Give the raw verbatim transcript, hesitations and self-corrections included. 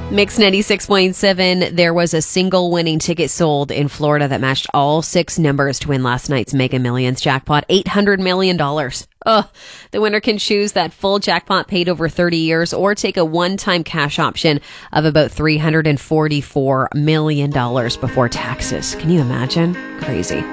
Mix ninety-six point seven, there was a single winning ticket sold in Florida that matched all six numbers to win last night's Mega Millions jackpot, eight hundred million dollars. Oh, the winner can choose that full jackpot paid over thirty years or take a one-time cash option of about three hundred forty-four million dollars before taxes. Can you imagine? Crazy.